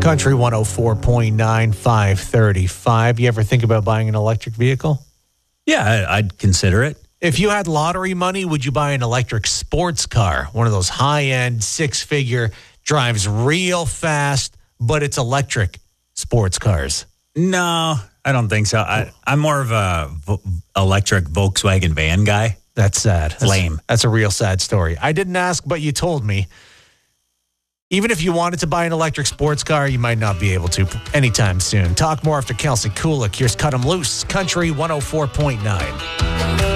Country 104.9, 535. You ever think about buying an electric vehicle? Yeah, I'd consider it. If you had lottery money, would you buy an electric sports car? One of those high-end, six-figure, drives real fast, but it's electric sports cars. No, I don't think so. I'm more of a electric Volkswagen van guy. That's sad. Lame. That's a real sad story. I didn't ask, but you told me. Even if you wanted to buy an electric sports car, you might not be able to anytime soon. Talk more after Kelsey Kulik. Here's Cut 'em Loose, Country 104.9.